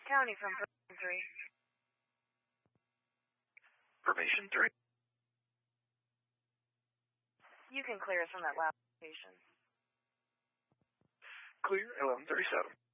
County from Formation 3. Formation 3. You can clear us from that lab location. Clear 1137.